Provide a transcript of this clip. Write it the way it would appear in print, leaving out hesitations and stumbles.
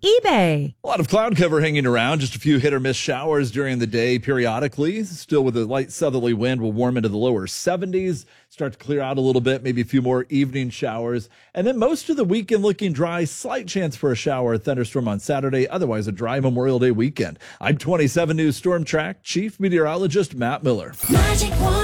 eBay. A lot of cloud cover hanging around, just a few hit or miss showers during the day periodically. Still with a light southerly wind, will warm into the lower 70s, start to clear out a little bit, maybe a few more evening showers. And then most of the weekend looking dry, slight chance for a shower or thunderstorm on Saturday, otherwise a dry Memorial Day weekend. I'm 27 News Storm Track Chief Meteorologist Matt Miller.